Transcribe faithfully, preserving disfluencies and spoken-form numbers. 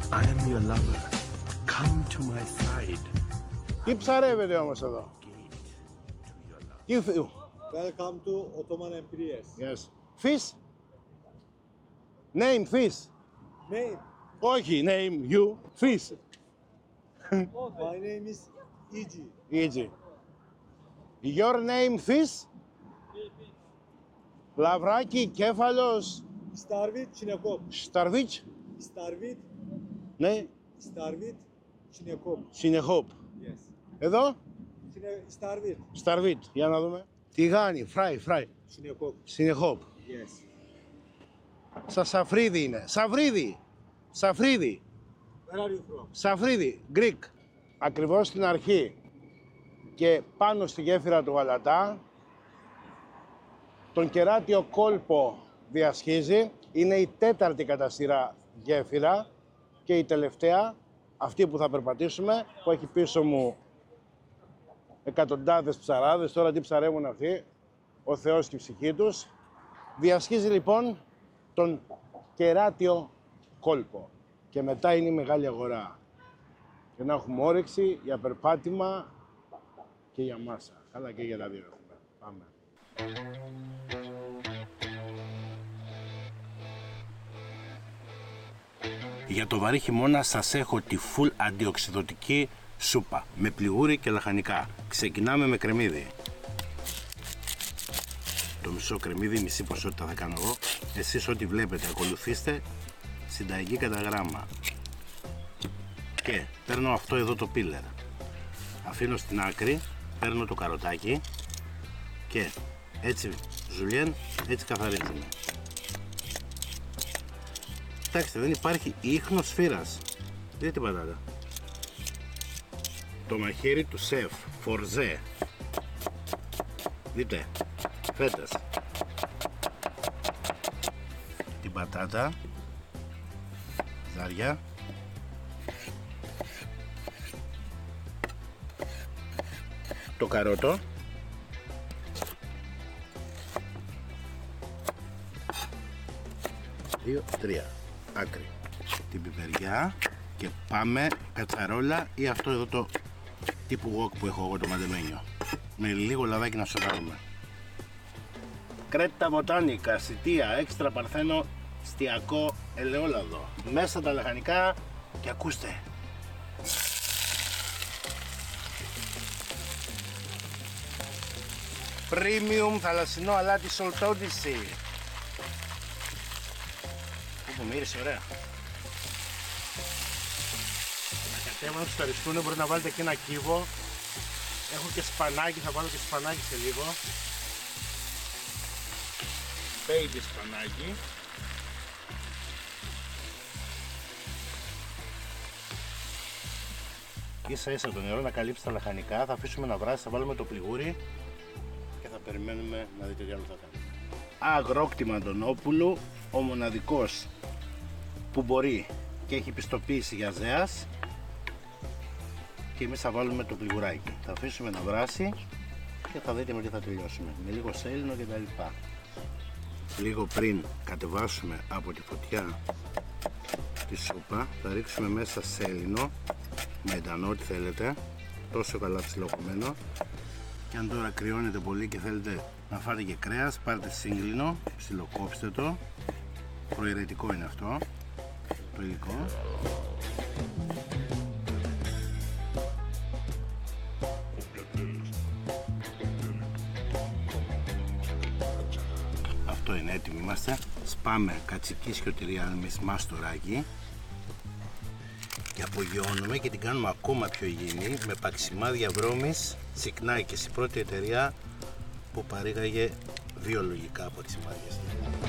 I am your lover. Come to my side. Τι ψαρεύετε όμως εδώ? Τι φι... Welcome to Ottoman Empires. Yes. Fish? Name fish. Name? Όχι, name you. Fish. My name is Iji. Easy. Your name fish? Λαβράκι, κέφαλος, Starvit, Chinekop. σταρβίτς. Starvit, Ναι, Starvit, Chinekop. συνεχόπ. Yes. Εδώ, Chine- Starvit, σταρβίτ. Για να δούμε. Τηγάνι, φράι, φράι. Chinekop. Συνεχόπ. Yes. Σα σαφρίδι είναι. Σαφρίδι. Σαφρίδι. Where are you from? Σαφρίδι. Greek. Ακριβώς στην αρχή και πάνω στη γέφυρα του Γαλατά, τον κεράτιο κόλπο διασχίζει. Είναι η τέταρτη κατά σειρά γέφυρα και η τελευταία, αυτή που θα περπατήσουμε, που έχει πίσω μου εκατοντάδες ψαράδες. Τώρα τι ψαρεύουν αυτοί, ο Θεός και η ψυχή τους. Διασχίζει λοιπόν τον κεράτιο κόλπο και μετά είναι η μεγάλη αγορά. Και να έχουμε όρεξη για περπάτημα και για μάσα. Καλά και για τα δύο έχουμε. Πάμε. Για το βαρύ χειμώνα σας έχω τη full αντιοξυδωτική σούπα με πληγούρι και λαχανικά. Ξεκινάμε με κρεμμύδι. Το μισό κρεμμύδι, μισή ποσότητα θα κάνω εγώ. Εσείς ό,τι βλέπετε ακολουθήστε συνταγή κατά γράμμα. Και παίρνω αυτό εδώ το πίλερ. Αφήνω στην άκρη, παίρνω το καροτάκι και έτσι ζουλιέν, έτσι καθαρίζουμε. Κοιτάξτε, δεν υπάρχει ίχνος σφύρας. Δείτε την πατάτα. Το μαχαίρι του σεφ, φορζέ. Δείτε, φέτας. Την πατάτα, ζάρια. Το καρότο. Δύο, τρία. Άκρη. Την πιπεριά και πάμε κατσαρόλα ή αυτό εδώ το τύπου wok που έχω εγώ, το μαντεμένιο. Με λίγο λαδάκι να σοκάρουμε. Κρέτα βοτάνικα, σιτία, έξτρα παρθένο, στιακό, ελαιόλαδο. Μέσα τα λαχανικά και ακούστε. Premium θαλασσινό αλάτι σολτόντιση. Που μύρισε ωραία. Να κατέβαμε στο αριστούνε, μπορεί να βάλετε και ένα κύβο. Έχω και σπανάκι, θα βάλω και σπανάκι σε λίγο. Baby σπανάκι. Ίσα ίσα το νερό να καλύψει τα λαχανικά, θα αφήσουμε να βράσει, θα βάλουμε το πληγούρι και θα περιμένουμε να δείτε τι άλλο θα κάνει. Αγρόκτημα Αντωνόπουλου, ο μοναδικός που μπορεί και έχει πιστοποίηση για ζέας, και εμείς θα βάλουμε το πληγουράκι. Θα αφήσουμε να βράσει και θα δείτε με τι θα τελειώσουμε. Με λίγο σέλινο και τα λοιπά. Λίγο πριν κατεβάσουμε από τη φωτιά τη σούπα, θα ρίξουμε μέσα σέλινο, μετανό, ό,τι θέλετε, τόσο καλά ψιλοκομμένο. Και αν τώρα κρυώνεται πολύ και θέλετε να φάτε και κρέας, πάρτε σύγκλινο, ψιλοκόψτε το. Προαιρετικό είναι αυτό το υλικό. Αυτό είναι, έτοιμοι είμαστε. Σπάμε κατσική σιωτηρία με μάστοράκι και απογειώνουμε και την κάνουμε ακόμα πιο υγιεινή με παξιμάδια βρώμης Σικνάκης, η πρώτη εταιρεία που παρήγαγε βιολογικά παξιμάδια.